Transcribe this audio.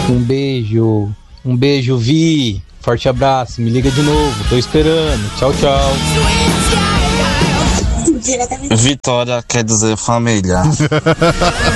Um beijo. Um beijo, Vi. Forte abraço. Me liga de novo. Tô esperando. Tchau, tchau. Vitória quer dizer família.